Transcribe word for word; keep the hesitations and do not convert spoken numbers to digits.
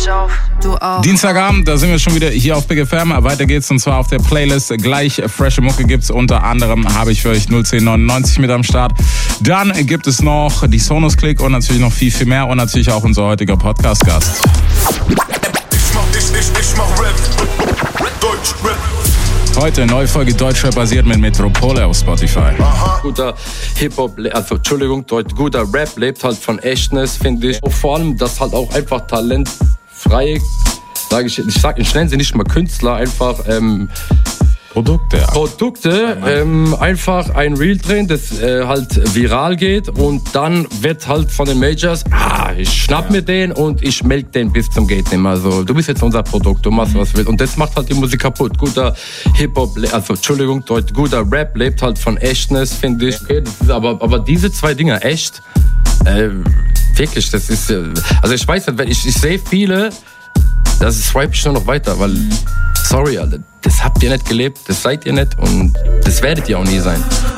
ich auf. Du auch. Dienstagabend, da sind wir schon wieder hier auf Big F M. Weiter geht's und zwar auf der Playlist. Gleich frische Mucke gibt's. Unter anderem habe ich für euch null zehn neunundneunzig mit am Start. Dann gibt es noch die Sonos Click und natürlich noch viel, viel mehr. Und natürlich auch unser heutiger Podcast-Gast. Ich mach, ich, ich, ich mach Rap. Deutschrap. Heute neue Folge Deutschrap basiert mit Metropole auf Spotify. Aha. Guter Hip-Hop, also Entschuldigung, guter Rap lebt halt von Echtness, finde ich. Und vor allem, dass halt auch einfach talentfrei, sage ich, ich sag, ich nenne sie nicht mal Künstler, einfach ähm, Produkte. Ja. Produkte, ähm, einfach ein Reel drehen, das äh, halt viral geht und dann wird halt von den Majors, ah, ich schnapp ja. mir den und ich melk den bis zum geht nicht mehr. Also du bist jetzt unser Produkt, du machst was du willst und das macht halt die Musik kaputt. Guter Hip-Hop, also Entschuldigung, guter Rap lebt halt von Echtness, finde ich. Okay, das ist aber, aber diese zwei Dinger, echt, äh, wirklich, das ist, äh, also ich weiß nicht, ich, ich sehe viele, das swipe ich nur noch weiter, weil, sorry, Alter, das habt ihr nicht gelebt, das seid ihr nicht und das werdet ihr auch nie sein.